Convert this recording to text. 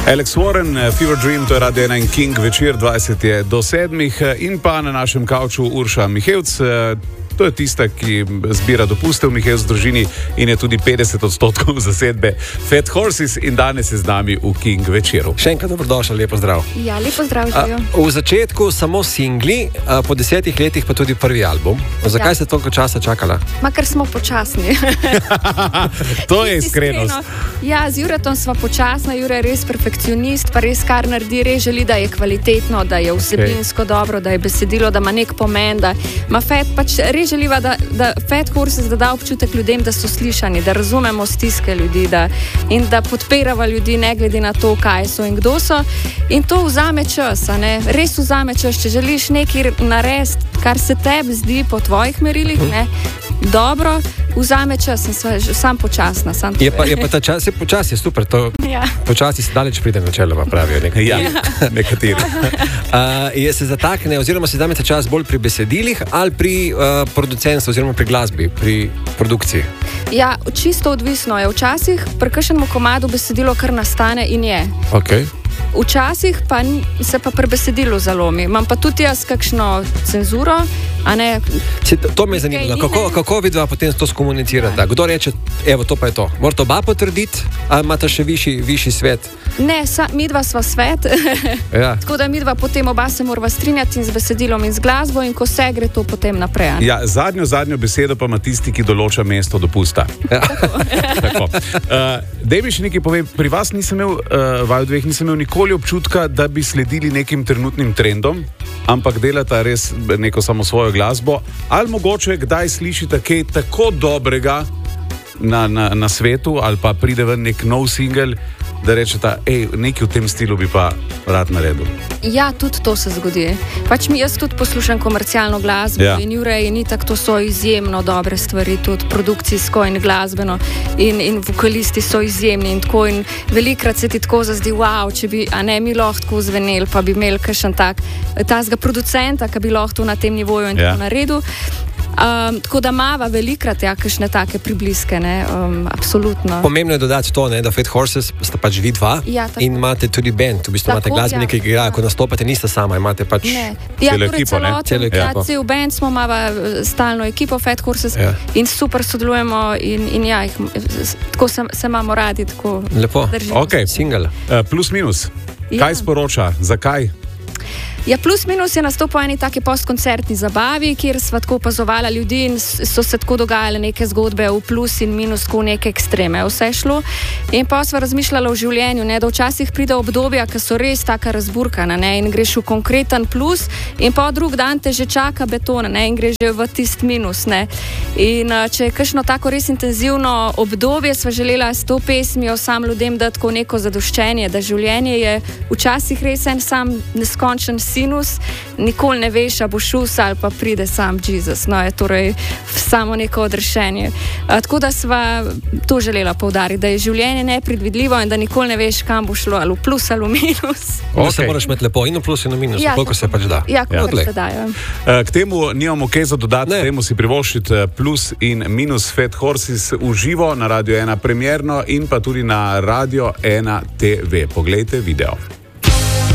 Alex Warren, Fever Dream, to je Radio 1 in King večer, 20 je do 7. In pa na našem kavču Urša Mihevc. To je tista, ki zbira dopuste v Mihevc družini in je tudi 50% zasedbe Fat Horses in danes je z nami v King večeru. Še enkrat dobrodošli, lepo zdrav. Ja, lepo zdrav, živijo. V začetku samo singli, po 10 letih pa tudi prvi album. Zakaj ste toliko časa čakala? Ker smo počasni. To je iskrenost. Ja, z Juretom smo počasni, Jure je res perfekcionist, pa res kar naredi, res želi, da je kvalitetno, da je vsebinsko dobro, da je besedilo, da ima nek pomen, da ima Fat pač res želiva, da Fat Horses da občutek ljudem, da so slišani, da razumemo stiske ljudi in da podpirava ljudi ne glede na to, kaj so in kdo so. In to vzame čas, a ne? Res vzame čas, če želiš nekaj narediti, kar se tebi zdi po tvojih merilih, ne? Dobro, vzame čas in sam počasna. Je pa ta čas, je počas, je super, to počasi se daleč pride načeloma, pravijo nekateri. Je se zatakne, oziroma se zamete čas bolj pri besedilih ali pri producentstvu, oziroma pri glasbi, pri produkciji? Ja, čisto odvisno je. Včasih pri kakšnemu komadu besedilo kar nastane in je. Okay. Včasih pa se pa pri besedilu zalomi. Imam pa tudi jaz kakšno cenzuro, a ne... To me je zanimalo. Kako vidva potem to skomunicirata? Kdo reče, evo, to pa je to? Morate oba potrditi, ali imate še višji svet? Ne, midva sva svet. Tako da midva potem oba se morava strinjati in z besedilom in z glasbo in ko se gre to potem naprej. Ja, zadnjo besedo pa ima tisti, ki določa mesto dopusta. Tako. Dej mi še nekaj povem, pri vas nisem imel, vaju dveh nisem imel nikoli občutka, da bi sledili nekim trenutnim trendom, ampak delata res neko samo svojo glasbo, ali mogoče kdaj slišite kaj tako dobrega na svetu, ali pa pride ven nek nov singel, da rečeta, nekaj v tem stilu bi pa rad naredil. Ja, tudi to se zgodi. Pač jaz tudi poslušam komercialno glasbo in Jure in itak to so izjemno dobre stvari, tudi produkcijsko in glasbeno in vokalisti so izjemni in tako in velikrat se ti tako zazdi, wow, če bi, a ne, mi lahko tako zveneli, pa bi imeli kakšen tazga producenta, ki bi lahko na tem nivoju in tako naredil. Tako da mava velikrat kakšne take pribliske, ne, absolutno. Pomembno je dodati to, ne, da Fat Horses sta pač vi dva in imate tudi band, v bistvu imate glasbenike, ki igrajo, ko nastopate, niste sama, imate pač celo ekipo, ne? Celo ekipo. Cel band smo, imava stalno ekipo Fat Horses in super sodelujemo in tako se imamo radi, tako držimo. Ok, single. Plus minus, kaj sporoča, zakaj? Ja, plus minus je nastopil eni taki postkoncertni zabavi, kjer sva tako opazovala ljudi in so se tako dogajale neke zgodbe v plus in minus, tako neke ekstreme, vse šlo. In pa sva razmišljala o življenju, ne, da včasih pride obdobja, ki so res taka razburkana, ne, in greš v konkreten plus in pa drug dan te že čaka beton, ne, in greš že v tist minus, ne. In če je kakšno tako res intenzivno obdobje, sva želela s to pesmijo sam ljudem dati tako neko zadoščenje, da življenje je včasih res en sam neskončen sinus, nikoli ne veš, a bo šus ali pa pride sam Jezus. No, je torej samo neko odrešenje. Tako da sva to želela poudariti, da je življenje nepredvidljivo in da nikoli ne veš, kam bo šlo, ali v plus ali v minus. Se moraš imeti lepo in v plus in v minus, koliko se pač da. Ja, koliko se da, ja. K temu nimamo kaj za dodati, temu si privoščiti plus in minus Fat Horses v živo na Radio 1 premierno in pa tudi na Radio 1 TV. Poglejte video.